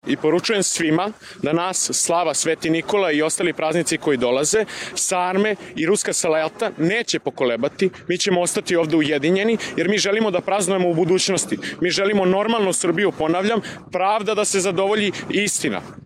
I poručujem svima da nas slava Sveti Nikola i ostali praznici koji dolaze, sarme i ruska salata neće pokolebati. Mi ćemo ostati ovde ujedinjeni jer mi želimo da praznujemo u budućnosti. Mi želimo normalnu Srbiju, ponavljam, pravda da se zadovolji i istina.